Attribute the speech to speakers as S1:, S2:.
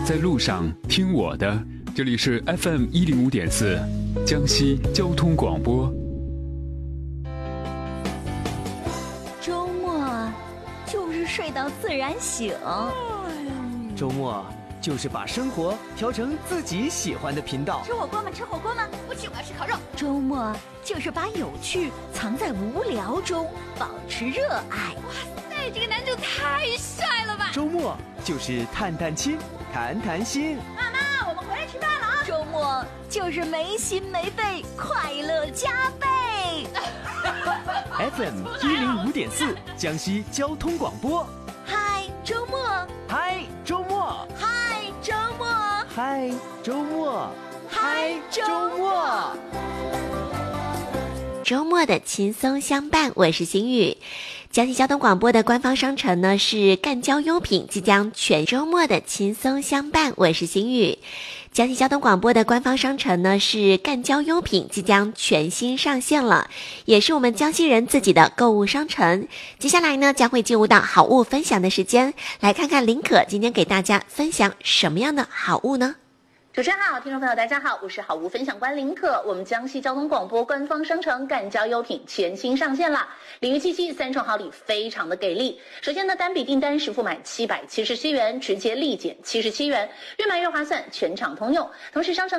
S1: 在路上听我的，这里是 FM105.4江西交通广播。
S2: 周末就是睡到自然醒，
S3: 周末就是把生活调成自己喜欢的频道。
S2: 吃火锅吗？吃火锅吗？不去，我要吃烤肉。周末就是把有趣藏在无聊中，保持热爱。
S4: 哇塞，这个男主太帅了吧！
S3: 周末就是探探亲，谈谈心。
S2: 妈妈，我们回来吃饭了啊！周末就是没心没肺，快乐加倍。
S3: FM105.4江西交通广播。
S2: 嗨，周末！
S3: 嗨，周末！
S2: 嗨，周末！
S3: 嗨，周末！
S2: 嗨，周末！
S5: 周末的轻松相伴，我是心雨。江西交通广播的官方商城呢是赣交优品，即将全周末的轻松相伴，我是心雨。江西交通广播的官方商城呢是赣交优品，即将全新上线了，也是我们江西人自己的购物商城。接下来呢将会进入到好物分享的时间，来看看林可今天给大家分享什么样的好物呢？
S6: 主持人好，听众朋友大家好，我是好物分享官林可。我们江西交通广播官方商城赣交优品全新上线啦！礼遇七夕3重好礼非常的给力。首先呢，单笔订单实付满777元，直接立减77元，越买越划算，全场通用。同时商城